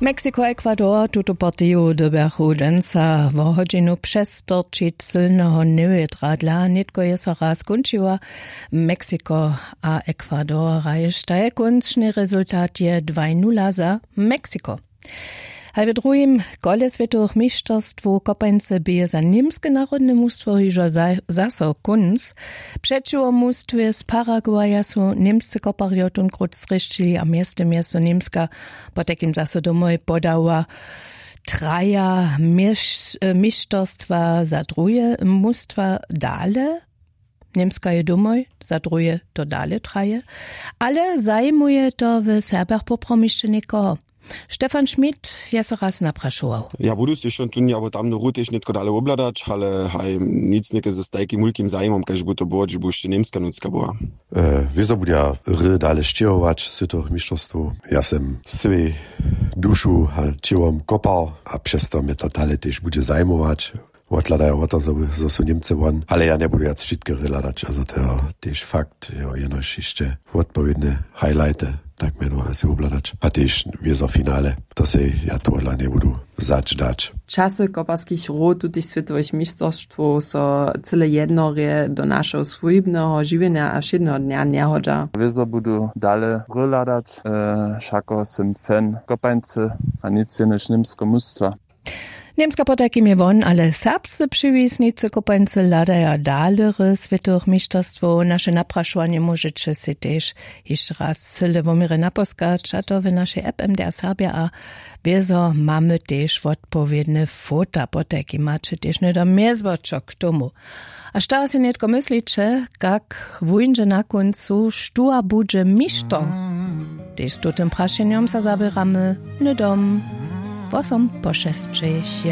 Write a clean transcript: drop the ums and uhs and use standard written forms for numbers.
Meksiko, Ekwador, tuto partiju dobiachu dżęca w godzinu przestorczyć silnego niewiatra dla nitko je so raz skończyła. Meksiko a Ekwador rajesztaje kończny rezultat je 2-0 za Meksiko. A w drugim kole światowych mistrzostw kopańce bije za niemskie narodne mustwo hižo zaso kunc. Przeciwko mustwie z Paraguaya są niemscy kopariotun krót zryszczyli, a miasto Niemska po takim zaso domoj podała traja mistrzostwa za drugie mustwa dale. Niemska je domoj, za drugie to dale traje, ale zajmuje to w Serbach popromiszcze nikoho. Stefan Schmidt je so raz napraszował. Ja budu si schon tun, aber tam no rutiš netko dale obladać, ale haj nic neke ze stajkim mulkim zajmom, kaž bu to było, že bu ešte niemska nucka była. Wieso budia dale štěhovač z toho mistrzostwu. Ja sem swej duszu ciałom kopał, a przez to mnie to dale też bude zajmować. Odladają o to, że są Niemcy won, ale ja nie budu jetzt wszystkie reladać, also to też fakt, jenoś jeszcze odpowiednie highlighty, tak mnie da się obladać. A też wieso finale, to się ja to dla nie budu dać. Czasy koparskich rod tutych światowych mistrzostwów so cyle jednorie do naszego swojbnego żywienia a wszednego dnia nie chodza. Wieso budu dale reladać, szako sem fan kopańcy, a nic niż niemsko mustwa. Niemska potakim je won, ale serbscy przywisnicy kopańcy ladaja dalere światowych mistrzostwo. Nasze napraszanie możecie się też jeszcze raz Sylwomire naposkać, a to w naszej app MDR Serbia, a wieso mamy też odpowiednie fota potakim, macie też nie do miezwoczok k tomu. A šta si netko mysliče, kak wujnže na koncu štua budže mišto? Tež s tutem prašenjom sa zabiramy nedom. 8 po 6.